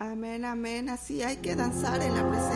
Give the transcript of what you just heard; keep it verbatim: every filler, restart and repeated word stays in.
Amén, amén. Así hay que danzar en la presencia